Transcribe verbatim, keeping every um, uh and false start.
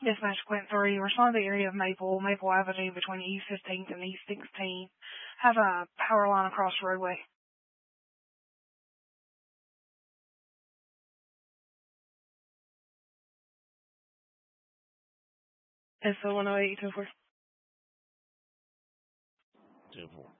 Dispatch Quint three, respond to the area of Maple, Maple Avenue between East fifteenth and East sixteenth. Have a power line across the roadway. S O one oh eight two four. Two four.